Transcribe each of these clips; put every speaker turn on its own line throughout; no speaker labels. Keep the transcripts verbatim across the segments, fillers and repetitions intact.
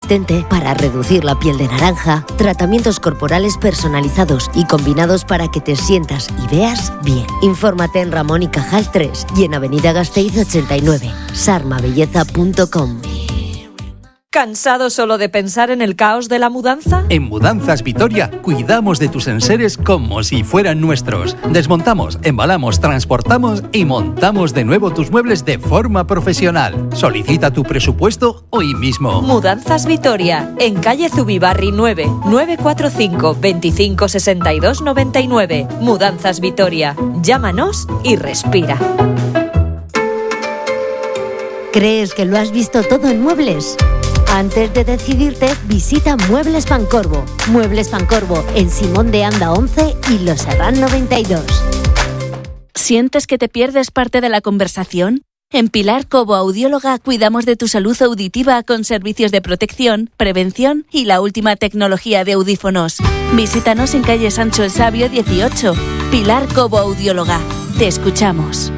resistente para reducir la piel de naranja, tratamientos corporales personalizados y combinados para que te sientas y veas bien. Infórmate en Ramón y Cajal tres y en Avenida Gasteiz ochenta y nueve. sarma belleza punto com.
¿Cansado solo de pensar en el caos de la mudanza?
En Mudanzas Vitoria cuidamos de tus enseres como si fueran nuestros. Desmontamos, embalamos, transportamos y montamos de nuevo tus muebles de forma profesional. Solicita tu presupuesto hoy mismo.
Mudanzas Vitoria, en calle Zubibarri nueve, nueve cuatro cinco, veinticinco sesenta y dos noventa y nueve. Mudanzas Vitoria. Llámanos y respira.
¿Crees que lo has visto todo en muebles? Antes de decidirte, visita Muebles Pancorbo. Muebles Pancorbo en Simón de Anda once y Los Herrán noventa y dos.
¿Sientes que te pierdes parte de la conversación? En Pilar Cobo Audióloga cuidamos de tu salud auditiva con servicios de protección, prevención y la última tecnología de audífonos. Visítanos en calle Sancho el Sabio dieciocho. Pilar Cobo Audióloga. Te escuchamos.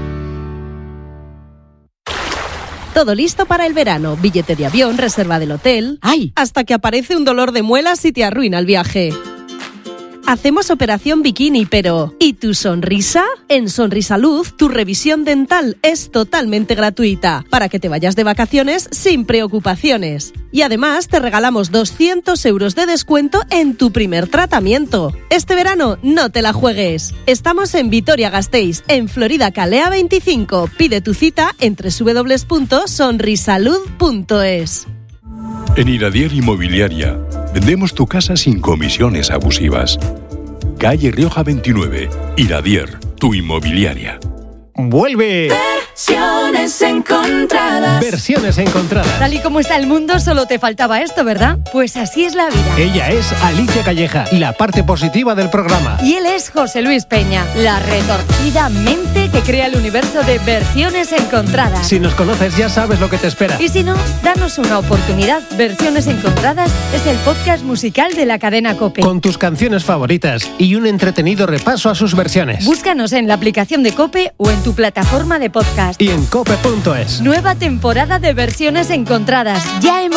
Todo listo para el verano. Billete de avión, reserva del hotel. ¡Ay! Hasta que aparece un dolor de muelas y te arruina el viaje. Hacemos operación bikini, pero ¿y tu sonrisa? En Sonrisalud, tu revisión dental es totalmente gratuita para que te vayas de vacaciones sin preocupaciones. Y además te regalamos doscientos euros de descuento en tu primer tratamiento. Este verano no te la juegues. Estamos en Vitoria-Gasteiz, en Florida Calea veinticinco. Pide tu cita en doble u doble u doble u punto sonrisalud punto es.
En Iradier Inmobiliaria vendemos tu casa sin comisiones abusivas. Calle Rioja veintinueve, Iradier, tu inmobiliaria.
¡Vuelve!
Versiones encontradas.
Versiones encontradas.
Tal y como está el mundo, solo te faltaba esto, ¿verdad? Pues así es la vida.
Ella es Alicia Calleja, la parte positiva del programa.
Y él es José Luis Peña, la retorcida mente que crea el universo de Versiones encontradas.
Si nos conoces ya sabes lo que te espera.
Y si no, danos una oportunidad. Versiones encontradas es el podcast musical de la cadena COPE.
Con tus canciones favoritas y un entretenido repaso a sus versiones.
Búscanos en la aplicación de COPE o en tu plataforma de podcast.
Y en cope punto es.
Nueva temporada de Versiones encontradas. Ya hemos